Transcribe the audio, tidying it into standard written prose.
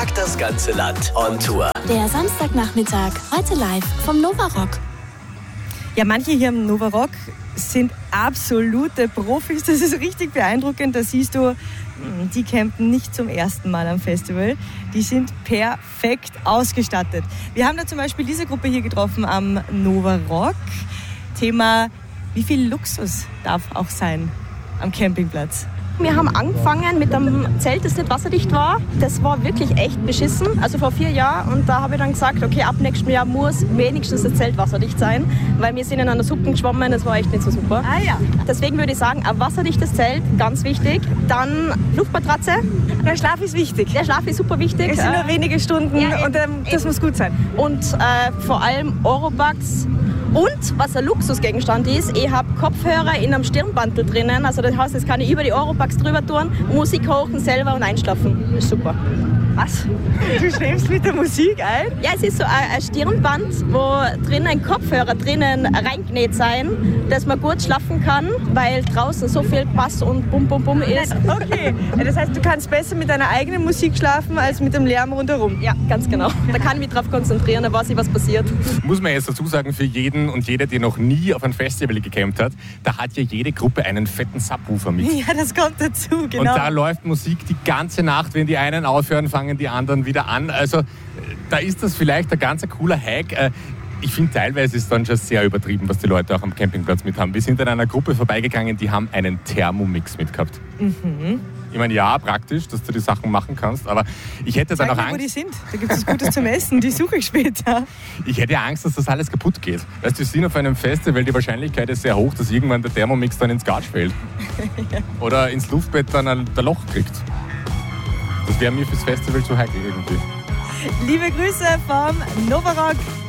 fragt das ganze Land on Tour. Der Samstagnachmittag, heute live vom Nova Rock. Ja, manche hier im Nova Rock sind absolute Profis. Das ist richtig beeindruckend. Da siehst du, die campen nicht zum ersten Mal am Festival. Die sind perfekt ausgestattet. Wir haben da zum Beispiel diese Gruppe hier getroffen am Nova Rock. Thema, wie viel Luxus darf auch sein am Campingplatz? Wir haben angefangen mit einem Zelt, das nicht wasserdicht war. Das war wirklich echt beschissen, also vor 4 Jahren. Und da habe ich dann gesagt, okay, ab nächstem Jahr muss wenigstens das Zelt wasserdicht sein, weil wir sind in einer Suppe geschwommen, das war echt nicht so super. Ja. Deswegen würde ich sagen, ein wasserdichtes Zelt, ganz wichtig. Dann Luftmatratze. Der Schlaf ist wichtig. Der Schlaf ist super wichtig. Es sind nur wenige Stunden und das muss gut sein. Und vor allem Oropax. Und was ein Luxusgegenstand ist, ich habe Kopfhörer in einem Stirnbandel drinnen. Also das heißt, jetzt kann ich über die Oropax drüber tun, Musik hochen selber und einschlafen. Das ist super. Was? Du schläfst mit der Musik ein? Ja, es ist so ein Stirnband, wo drinnen ein Kopfhörer drinnen reingenäht sein, dass man gut schlafen kann, weil draußen so viel Bass und Bum Bum Bum ist. Okay, das heißt, du kannst besser mit deiner eigenen Musik schlafen, als mit dem Lärm rundherum. Ja, ganz genau. Da kann ich mich drauf konzentrieren, da weiß ich, was passiert. Muss man jetzt dazu sagen, für jeden und jede, die noch nie auf ein Festival gecampt hat, da hat ja jede Gruppe einen fetten Subwoofer mit. Ja, das kommt dazu, genau. Und da läuft Musik die ganze Nacht. Wenn die einen aufhören, fangen die anderen wieder an. Also da ist das vielleicht ein ganz cooler Hack. Ich finde, teilweise ist dann schon sehr übertrieben, was die Leute auch am Campingplatz mit haben. Wir sind an einer Gruppe vorbeigegangen, die haben einen Thermomix mitgehabt. Mhm. Ich meine, ja, praktisch, dass du die Sachen machen kannst, aber ich hätte dann auch Angst... wo die sind. Da gibt es Gutes zum Essen, die suche ich später. Ich hätte Angst, dass das alles kaputt geht. Weißt du, wir sind auf einem Festival, die Wahrscheinlichkeit ist sehr hoch, dass irgendwann der Thermomix dann ins Gatsch fällt. Ja. Oder ins Luftbett dann ein Loch kriegt. Das wäre mir fürs Festival zu heikel irgendwie. Liebe Grüße vom Nova Rock.